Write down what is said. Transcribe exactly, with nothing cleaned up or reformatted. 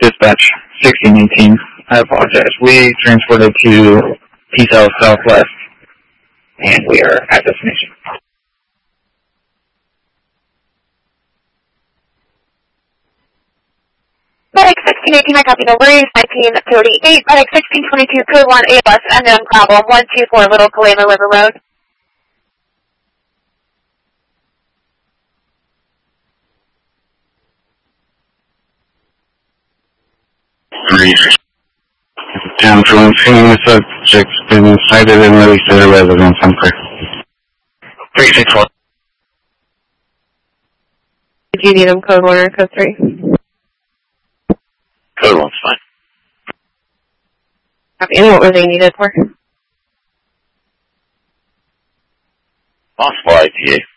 Dispatch sixteen eighteen. I apologize. We transported to P South Southwest, and we are at destination. Medic sixteen eighteen, I copy delivery, nineteen thirty-eight, Medic sixteen twenty-two, code one, A L S, unknown problem, one two four Little Kalama River Road. Three. Town from the subject's been cited and released to the residence. I'm clear. Three six one. Did you need them code one or code three? Code one's fine. Copy. And what were they needed for? Possible I P A.